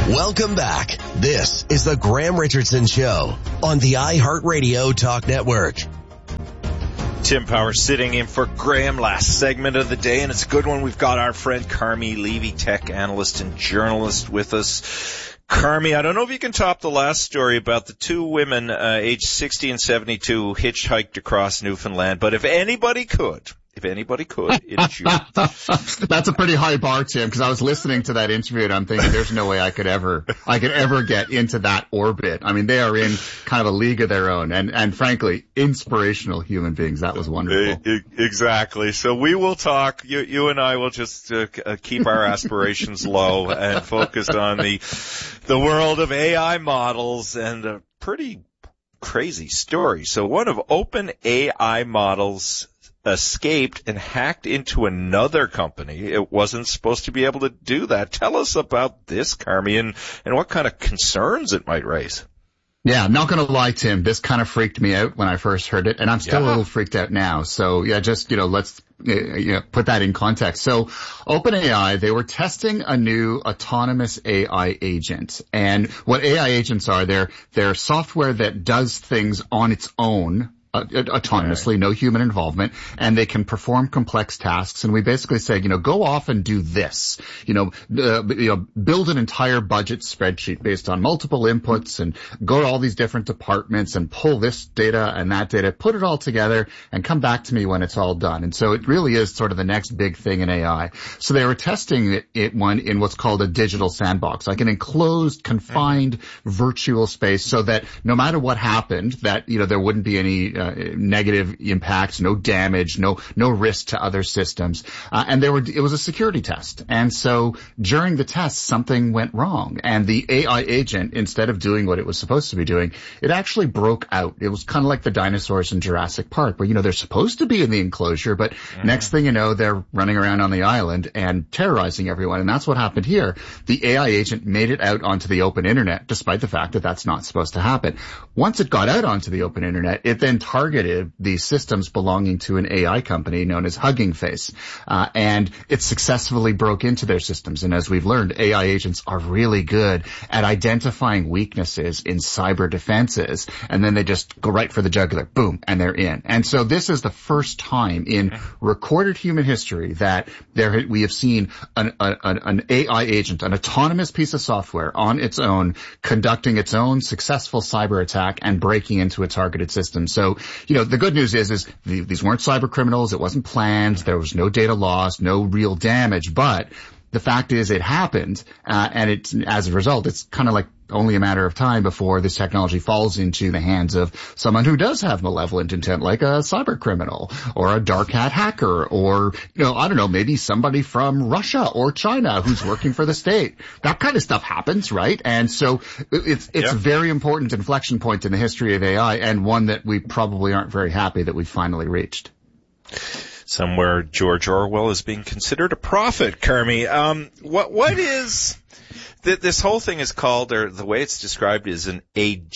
Welcome back. This is the Graham Richardson Show on the iHeartRadio Talk Network. Tim Power sitting in for Graham, last segment of the day, and it's a good one. We've got our friend Carmi Levy, tech analyst and journalist, with us. Carmi, I don't know if you can top the last story about the two women, aged 60 and 72, who hitchhiked across Newfoundland, but if anybody could, it's you. That's a pretty high bar, Tim, because I was listening to that interview and I'm thinking there's no way I could ever get into that orbit. I mean, they are in kind of a league of their own and frankly, inspirational human beings. That was wonderful. Exactly. So we will talk, you and I will just keep our aspirations low and focus on the world of AI models and a pretty crazy story. So one of OpenAI models escaped and hacked into another company. It wasn't supposed to be able to do that. Tell us about this, Carmi, and what kind of concerns it might raise. Yeah, I'm not going to lie, Tim. This kind of freaked me out when I first heard it, and I'm still a little freaked out now. So yeah, just, let's put that in context. So OpenAI, they were testing a new autonomous AI agent. And what AI agents are, they're software that does things on its own, autonomously, no human involvement, and they can perform complex tasks. And we basically say, go off and do this, build an entire budget spreadsheet based on multiple inputs and go to all these different departments and pull this data and that data, put it all together and come back to me when it's all done. And so it really is sort of the next big thing in AI. So they were testing it in what's called a digital sandbox, like an enclosed, confined virtual space, so that no matter what happened, that, there wouldn't be any negative impacts, no damage, no risk to other systems. And it was a security test. And so during the test, something went wrong. And the AI agent, instead of doing what it was supposed to be doing, it actually broke out. It was kind of like the dinosaurs in Jurassic Park, where, they're supposed to be in the enclosure, but next thing you know, they're running around on the island and terrorizing everyone. And that's what happened here. The AI agent made it out onto the open internet, despite the fact that that's not supposed to happen. Once it got out onto the open internet, it then targeted these systems belonging to an AI company known as Hugging Face, and it successfully broke into their systems. And as we've learned, AI agents are really good at identifying weaknesses in cyber defenses, and then they just go right for the jugular, boom, and they're in. And so this is the first time in recorded human history that we have seen an AI agent, an autonomous piece of software on its own, conducting its own successful cyber attack and breaking into a targeted system. So, the good news is these weren't cyber criminals. It wasn't planned. There was no data loss, no real damage. But the fact is it happened, and as a result, it's kind of like only a matter of time before this technology falls into the hands of someone who does have malevolent intent, like a cyber criminal or a dark hat hacker, or, I don't know, maybe somebody from Russia or China who's working for the state. That kind of stuff happens, right? And so it's a very important inflection point in the history of AI, and one that we probably aren't very happy that we finally reached. Somewhere George Orwell is being considered a prophet, Carmi. What is... This whole thing is called, or the way it's described is an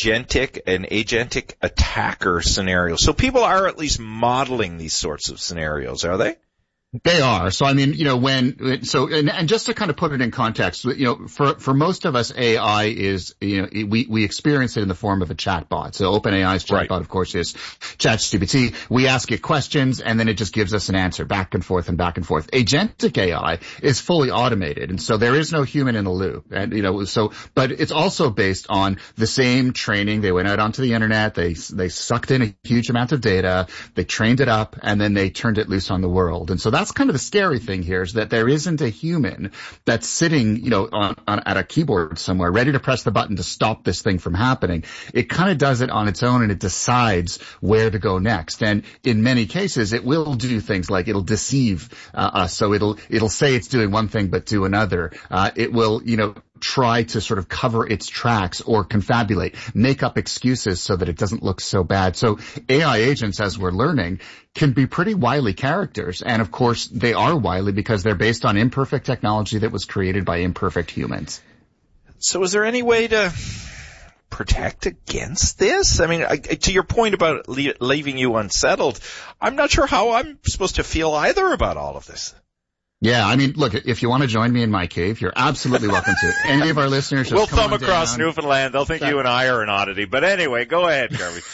agentic attacker scenario. So people are at least modeling these sorts of scenarios, are they? They are. So, I mean, and just to kind of put it in context, for most of us, AI is, we experience it in the form of a chatbot. So OpenAI's chatbot, of course, is ChatGPT. We ask it questions and then it just gives us an answer back and forth and back and forth. Agentic AI is fully automated. And so there is no human in the loop. And, but it's also based on the same training. They went out onto the internet. They sucked in a huge amount of data. They trained it up and then they turned it loose on the world. And so that's kind of the scary thing here, is that there isn't a human that's sitting, at a keyboard somewhere ready to press the button to stop this thing from happening. It kind of does it on its own and it decides where to go next. And in many cases, it will do things like it'll deceive us. So it'll say it's doing one thing but do another. It will, try to sort of cover its tracks or confabulate, make up excuses so that it doesn't look so bad. So AI agents, as we're learning, can be pretty wily characters. And of course, they are wily because they're based on imperfect technology that was created by imperfect humans. So is there any way to protect against this? I mean, to your point about leaving you unsettled, I'm not sure how I'm supposed to feel either about all of this. Yeah, I mean, look, if you want to join me in my cave, you're absolutely welcome to. Any of our listeners, just we'll come thumb on across down. Newfoundland. They'll think you and I are an oddity. But anyway, go ahead,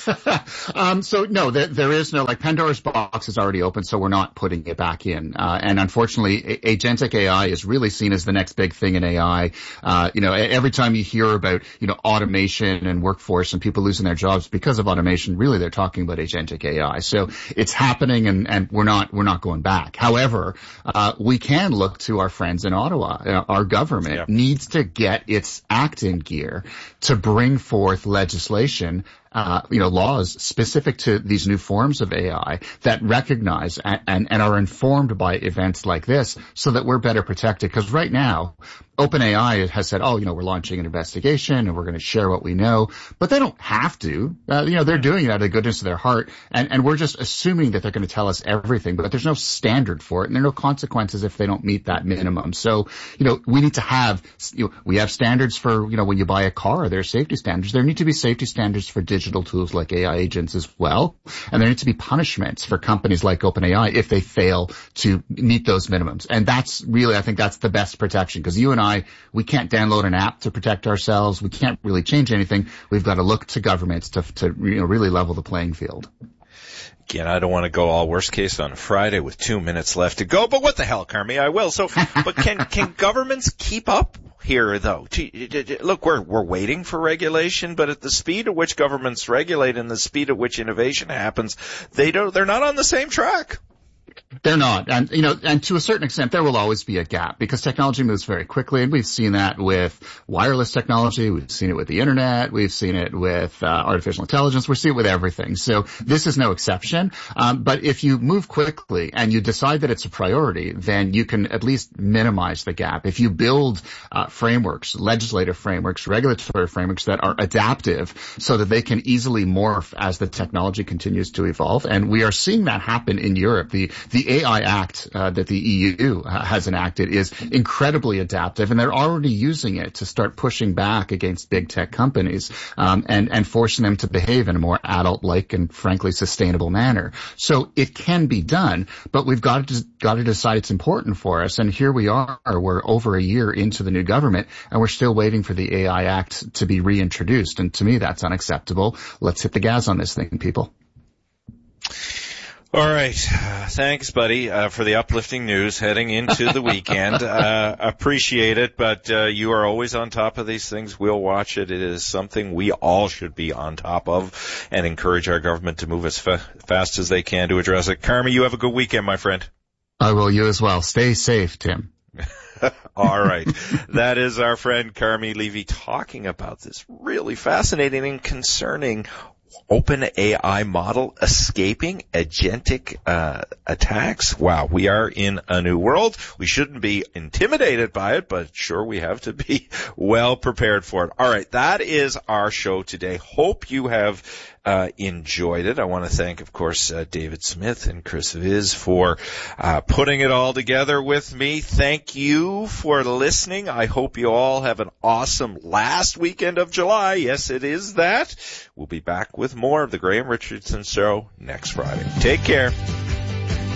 Carmy. So no, there is no, like, Pandora's box is already open, so we're not putting it back in. And unfortunately, agentic AI is really seen as the next big thing in AI. Every time you hear about, automation and workforce and people losing their jobs because of automation, really they're talking about agentic AI. So it's happening, and we're not going back. However, we can look to our friends in Ottawa. Our government needs to get its act in gear to bring forth legislation, laws specific to these new forms of AI that recognize and are informed by events like this, so that we're better protected. Because right now, OpenAI has said, we're launching an investigation and we're going to share what we know, but they don't have to. They're doing it out of the goodness of their heart, and we're just assuming that they're going to tell us everything, but there's no standard for it, and there are no consequences if they don't meet that minimum. So, we need to have, we have standards for, when you buy a car, there are safety standards. There need to be safety standards for digital tools like AI agents as well, and there need to be punishments for companies like OpenAI if they fail to meet those minimums. And that's really, I think that's the best protection, because you and I, we can't download an app to protect ourselves. We can't really change anything. We've got to look to governments to really level the playing field. Again, I don't want to go all worst case on Friday with 2 minutes left to go, but what the hell, Carmy, I will. So, but can governments keep up here, though? Look, we're waiting for regulation, but at the speed at which governments regulate and the speed at which innovation happens, they're not on the same track. They're not. And, and to a certain extent, there will always be a gap because technology moves very quickly. And we've seen that with wireless technology. We've seen it with the internet. We've seen it with artificial intelligence. We see it with everything. So this is no exception. But if you move quickly and you decide that it's a priority, then you can at least minimize the gap. If you build frameworks, legislative frameworks, regulatory frameworks that are adaptive so that they can easily morph as the technology continues to evolve. And we are seeing that happen in Europe. The AI Act that the EU has enacted is incredibly adaptive, and they're already using it to start pushing back against big tech companies and forcing them to behave in a more adult-like and frankly sustainable manner. So it can be done, but we've got to decide it's important for us. And here we are, we're over a year into the new government, and we're still waiting for the AI Act to be reintroduced. And to me, that's unacceptable. Let's hit the gas on this thing, people. All right. Thanks, buddy, for the uplifting news heading into the weekend. Appreciate it, but you are always on top of these things. We'll watch it. It is something we all should be on top of and encourage our government to move as fast as they can to address it. Carmy, you have a good weekend, my friend. I will. You as well. Stay safe, Tim. All right. That is our friend Carmy Levy talking about this really fascinating and concerning OpenAI model escaping agentic attacks. Wow, we are in a new world. We shouldn't be intimidated by it, but sure, we have to be well prepared for it. All right, that is our show today. Hope you have enjoyed it. I want to thank, of course, David Smith and Chris Viz for putting it all together with me. Thank you for listening. I hope you all have an awesome last weekend of July. Yes, it is that. We'll be back with more of the Graham Richardson Show next Friday. Take care.